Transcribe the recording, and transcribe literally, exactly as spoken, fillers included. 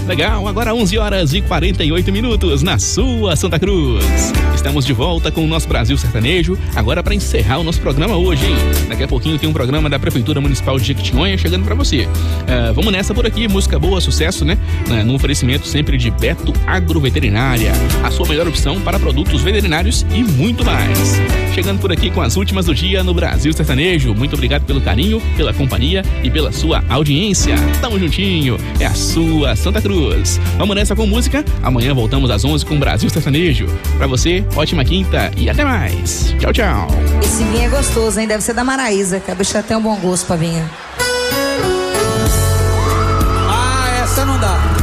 Legal, agora onze horas e quarenta e oito minutos na sua Santa Cruz. Estamos de volta com o nosso Brasil Sertanejo, agora para encerrar o nosso programa hoje, hein? Daqui a pouquinho tem um programa da Prefeitura Municipal de Jequitinhonha chegando para você. Uh, vamos nessa por aqui, música boa, sucesso, né? Uh, no oferecimento sempre de Beto Agroveterinária, a sua melhor opção para produtos veterinários e muito mais. Chegando por aqui com as últimas do dia no Brasil Sertanejo. Muito obrigado pelo carinho, pela companhia e pela sua audiência. Tamo juntinho, é a sua Santa Cruz. Vamos nessa com música. Amanhã voltamos às onze com o Brasil Sertanejo. Pra você, ótima quinta e até mais. Tchau, tchau. Esse vinho é gostoso, hein? Deve ser da Maraísa, que a bicha tem um bom gosto pra vinho. Ah, essa não dá.